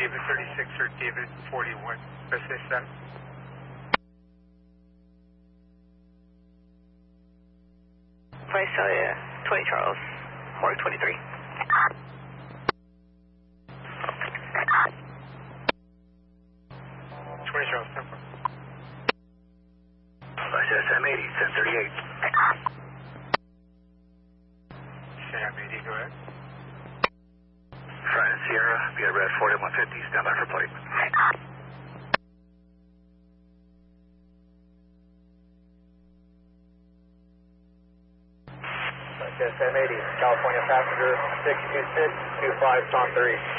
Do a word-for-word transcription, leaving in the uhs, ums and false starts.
David thirty-six or David forty-one. Best say seven. Visalia, twenty Charles, Horn twenty-three. twenty Charles, tempo. Visalia, Sam eighty, ten thirty-eight. Sam eighty, go ahead. Friday Sierra, via red forty-one fifty, stand by for plate. Sam eighty, California passenger, six two six two five, Tom three.